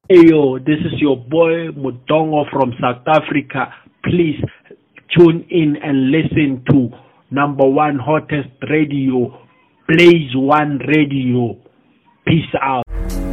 Hey yo, this is your boy Mudongo from South Africa. Please tune in and listen to number one hottest radio, Blaze One Radio. Peace out.